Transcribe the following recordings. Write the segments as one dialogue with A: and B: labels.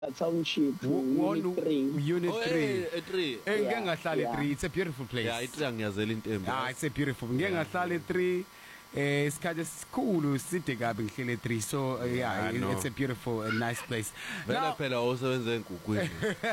A: Township
B: Unit 3.
C: Oh, 3.
B: Ngeke ngahlala 3. It's a beautiful place.
C: Yeah, i3 ngiyazela intembi.
B: It's a beautiful. Ngeke ngahlala 3. Isikhathi esikhulu side kabi ngihlele 3. So it's a beautiful and nice place.
C: Vela phela usebenza enkukweni.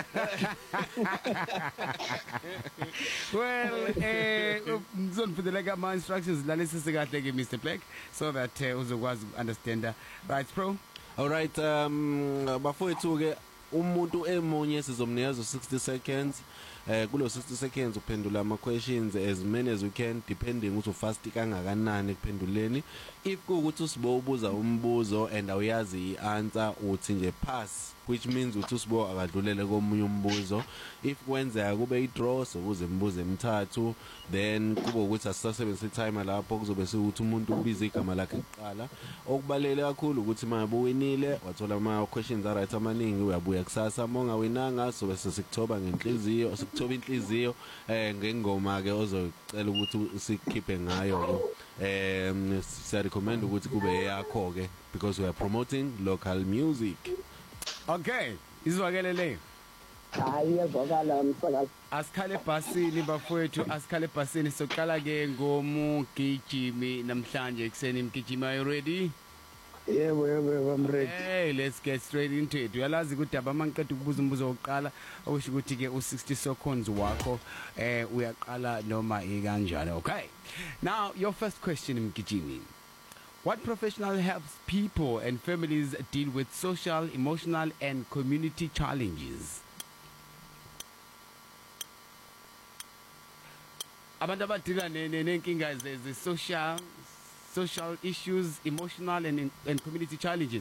B: Well, ngizonifundela ama instructions lalisise kahle ke Mr Black so that uzokwazi understand. Right bro?
C: All right, bafowethu ke umuntu emunye sizomnikeza 60 seconds. Kulo 60 seconds uphendula ama questions as many as you can depending ukuthi ufast kangakanani kuphenduleni. If kuukuthi usibo ubuza umbuzo and awuyazi ianswer uthi nje pass, which means uthi usibo akadlulele komunye umbuzo. If kwenzeka kube idraw sokuze imbuzo emithathu, then kube ukuthi asisebenzise timer lapho kuzobe sikuthi umuntu ubiza igama lakhe kuqala. Okubalele kakhulu ukuthi maye uwinile wathola ama questions right amaningi uyabuya kusasa monga winanga so bese sikuthoba ngenhliziyo sikuthoba inhliziyo ngengoma ke ozocela ukuthi usikhiphe ngayo ke siya recommend ukuthi kube yakho ke because we are promoting local music.
B: Okay, izwakele le.
A: Hayi yazwakala msakazi.
B: Asikhale basini bafowethu, asikhale basini soqala ke ngomugijimi namhlanje ekseni mgijimi. Are you ready?
A: Yebo I'm ready.
B: Hey, let's get straight into it. Uyalazi ukuthi abamanqeda ukubuza umbuzo wokuqala okusho ukuthi ke u60 seconds wakho uyaqala noma ikanjani. Okay. Now your first question mgijimi. What professional helps people and families deal with social, emotional and community challenges? Abantu abadila nenkinga ze social issues, emotional and community challenges.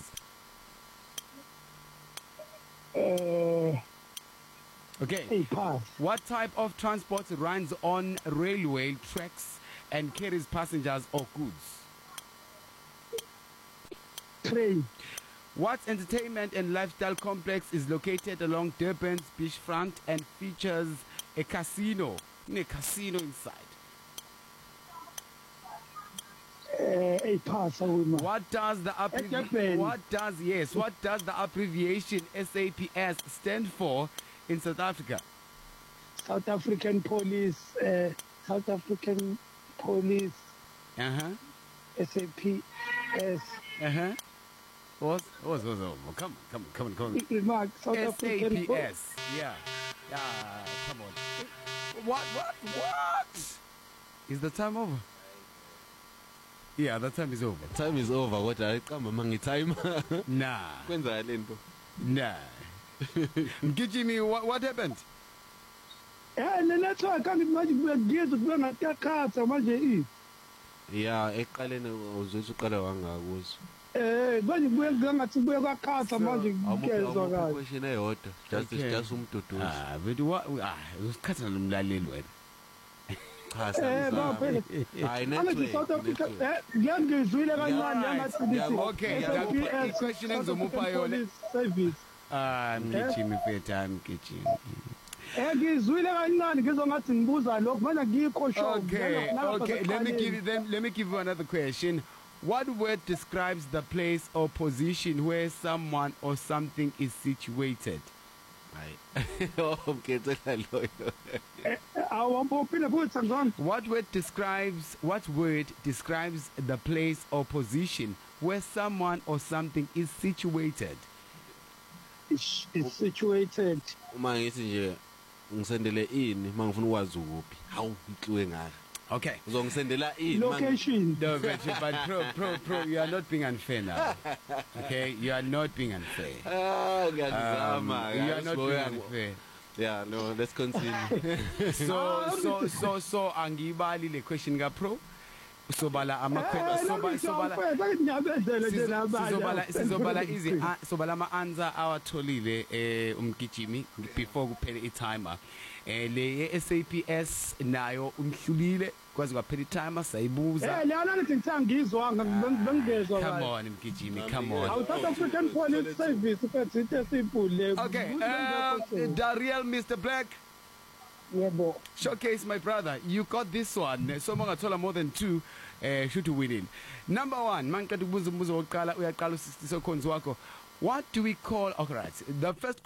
B: Okay.
A: Hey, pass.
B: What type of transport runs on railway tracks and carries passengers or goods?
A: Train.
B: What entertainment and lifestyle complex is located along Durban's beachfront and features a casino? A casino inside.
A: A pass.
B: What does the abbreviation SAPS stand for in South Africa?
A: South African Police. South African Police. SAPS.
B: What? Come on.
A: Remark, South African
B: SAPS. Yeah. Come on. What? Is the time over? Yeah, the time is over.
C: Time is over. What I come among time?
B: Nah.
C: Kwenza lento.
B: Nah. Mgijimi, what happened?
A: Let's talk. I can't imagine we're gears of going at that car.
C: Yeah, eqaleni uzothi uqala wangakuzo.
A: Manje buye ngathi buye kwakhatha manje ngezwa kahle.
C: Question eyodwa, just umduduzi.
B: But usikhatha nomlaleli wena.
C: Cha phela. Hayi network.
A: South Africa ngiyangizwile kancane yangathi.
B: Okay, the question engizomupha yona.
A: Service.
B: Mgijimi time Mgijimi.
A: Ngizwile kancane ngizongathi ngibuza lokho manje ngikho show.
B: Okay, let me give you another question. What word describes the place or position where someone or something is situated? What word describes the place or position where someone or something is situated?
A: Is situated.
C: Uma ngithi nje ngisendele ini mangifuna ukwazi ukuphi. Hawu ngixwe ngaka.
B: Okay.
C: Uzongisendela ini
A: location.
B: No, but pro, you are not being unfair now. Okay, you are not being unfair. You are not being unfair.
C: Yeah, no, let's continue.
B: So angibali le question ka pro. Sobala sobala ama answer awatholile umgijimi before kuphele i-timer. Le SAPS nayo umhlulile kwazi kwaphela i-timer sayibuza.
A: Lana nithi ngithangizwanga bengizwa.
B: Come on mgijimi, come on.
A: South African Police Service uphethe isipule.
B: Okay, Dariel Mr Black.
A: Yebo.
B: Showcase my brother, you got this one. So mangathola more than 2 should win in. Number 1, manqeda ukubuza umbuzo wokuqala uyaqala u60 seconds wakho. What do we call? Okay, right. The first